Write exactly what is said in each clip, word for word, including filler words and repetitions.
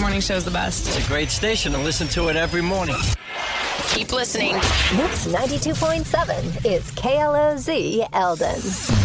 morning show's the best. It's a great station to listen to it every morning. Keep listening. Mix ninety-two point seven is K L O Z Eldon.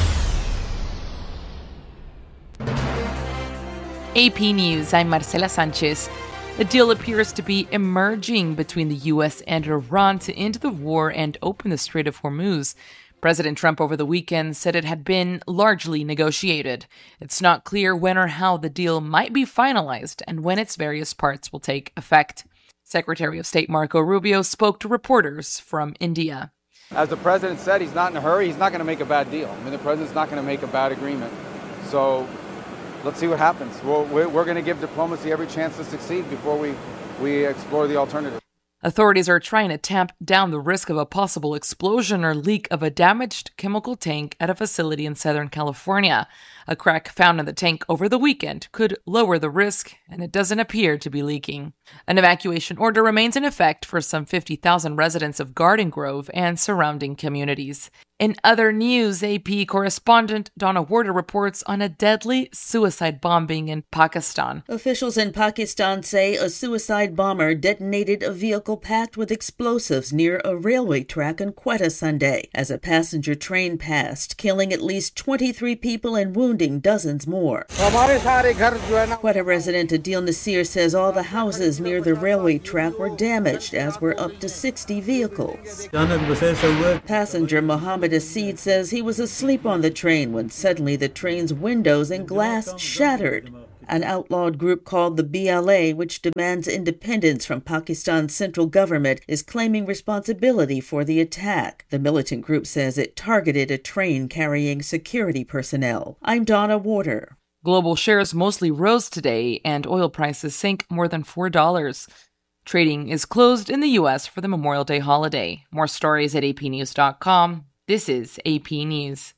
A P News, I'm Marcela Sanchez. A deal appears to be emerging between the U S and Iran to end the war and open the Strait of Hormuz. President Trump over the weekend said it had been largely negotiated. It's not clear when or how the deal might be finalized and when its various parts will take effect. Secretary of State Marco Rubio spoke to reporters from India. As the president said, he's not in a hurry. He's not going to make a bad deal. I mean, the president's not going to make a bad agreement. So let's see what happens. We're, we're going to give diplomacy every chance to succeed before we, we explore the alternative. Authorities are trying to tamp down the risk of a possible explosion or leak of a damaged chemical tank at a facility in Southern California. A crack found in the tank over the weekend could lower the risk, and it doesn't appear to be leaking. An evacuation order remains in effect for some fifty thousand residents of Garden Grove and surrounding communities. In other news, A P correspondent Donna Warder reports on a deadly suicide bombing in Pakistan. Officials in Pakistan say a suicide bomber detonated a vehicle packed with explosives near a railway track in Quetta Sunday as a passenger train passed, killing at least twenty-three people and wounding dozens more. Quetta resident Adil Nasir says all the houses near the railway track were damaged, as were up to sixty vehicles. Passenger Mohammed Asid says he was asleep on the train when suddenly the train's windows and glass shattered. An outlawed group called the B L A, which demands independence from Pakistan's central government, is claiming responsibility for the attack. The militant group says it targeted a train carrying security personnel. I'm Donna Warder. Global shares mostly rose today, and oil prices sank more than four dollars. Trading is closed in the U S for the Memorial Day holiday. More stories at A P news dot com. This is A P News.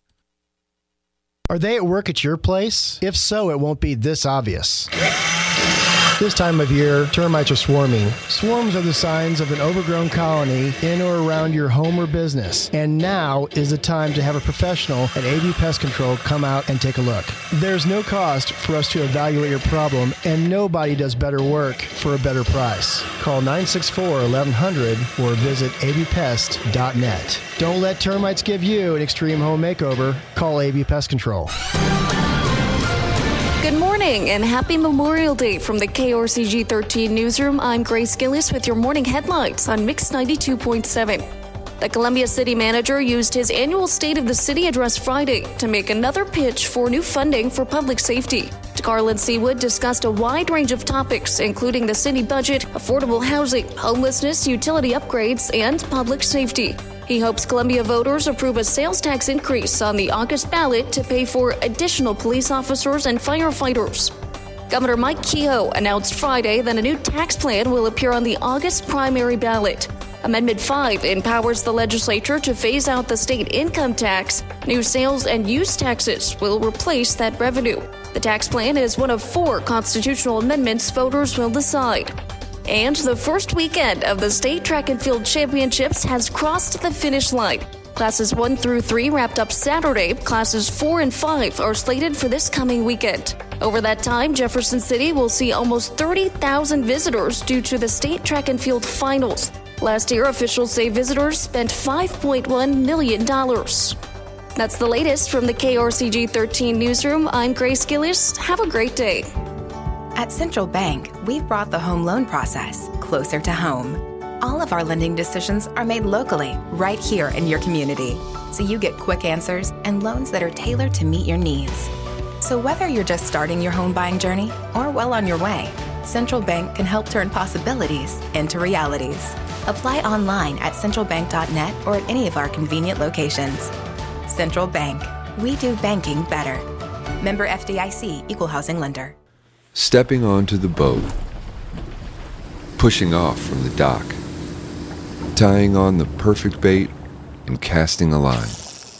Are they at work at your place? If so, it won't be this obvious. This time of year, termites are swarming. Swarms are the signs of an overgrown colony in or around your home or business. And now is the time to have a professional at A V Pest Control come out and take a look. There's no cost for us to evaluate your problem, and nobody does better work for a better price. Call nine six four, eleven hundred or visit a v pest dot net. Don't let termites give you an extreme home makeover. Call A V Pest Control. Good morning and happy Memorial Day from the K R C G thirteen newsroom. I'm Grace Gillis with your morning headlines on Mix ninety-two point seven. The Columbia City Manager used his annual State of the City address Friday to make another pitch for new funding for public safety. Garland Seawood discussed a wide range of topics, including the city budget, affordable housing, homelessness, utility upgrades, and public safety. He hopes Columbia voters approve a sales tax increase on the August ballot to pay for additional police officers and firefighters. Governor Mike Kehoe announced Friday that a new tax plan will appear on the August primary ballot. Amendment five empowers the legislature to phase out the state income tax. New sales and use taxes will replace that revenue. The tax plan is one of four constitutional amendments voters will decide. And the first weekend of the State Track and Field Championships has crossed the finish line. Classes one through three wrapped up Saturday. Classes four and five are slated for this coming weekend. Over that time, Jefferson City will see almost thirty thousand visitors due to the State Track and Field Finals. Last year, officials say visitors spent five point one million dollars. That's the latest from the K R C G thirteen newsroom. I'm Grace Gillis. Have a great day. At Central Bank, we've brought the home loan process closer to home. All of our lending decisions are made locally, right here in your community, so you get quick answers and loans that are tailored to meet your needs. So whether you're just starting your home buying journey or well on your way, Central Bank can help turn possibilities into realities. Apply online at central bank dot net or at any of our convenient locations. Central Bank. We do banking better. Member F D I C, Equal Housing Lender. Stepping onto the boat, pushing off from the dock, tying on the perfect bait, and casting a line.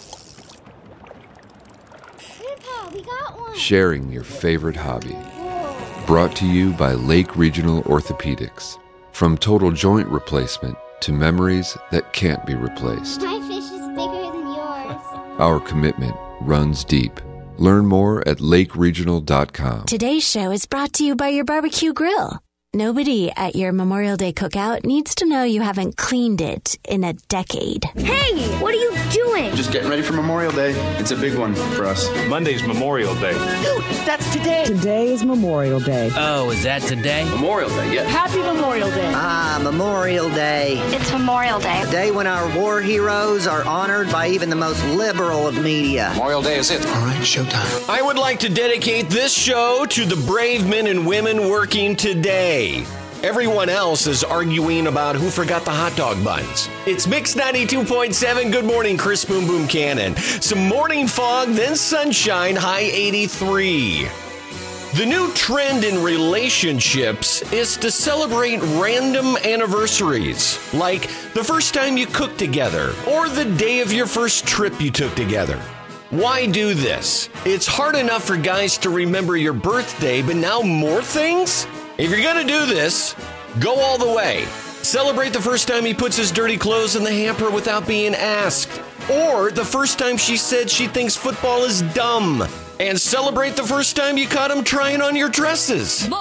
Grandpa, we got one. Sharing your favorite hobby. Brought to you by Lake Regional Orthopedics. From total joint replacement to memories that can't be replaced. My fish is bigger than yours. Our commitment runs deep. Learn more at lake regional dot com. Today's show is brought to you by your barbecue grill. Nobody at your Memorial Day cookout needs to know you haven't cleaned it in a decade. Hey, what are you doing? Just getting ready for Memorial Day. It's a big one for us. Monday's Memorial Day. Dude, that's today. Today is Memorial Day. Oh, is that today? Memorial Day, yes. Happy Memorial Day. Ah, Memorial Day. It's Memorial Day. A day when our war heroes are honored by even the most liberal of media. Memorial Day is it. All right, showtime. I would like to dedicate this show to the brave men and women working today. Everyone else is arguing about who forgot the hot dog buns. It's Mix ninety-two point seven. Good morning, Chris Boom Boom Cannon. Some morning fog, then sunshine, high eighty-three. The new trend in relationships is to celebrate random anniversaries, like the first time you cooked together or the day of your first trip you took together. Why do this? It's hard enough for guys to remember your birthday, but now more things? If you're gonna do this, go all the way. Celebrate the first time he puts his dirty clothes in the hamper without being asked. Or the first time she said she thinks football is dumb. And celebrate the first time you caught him trying on your dresses.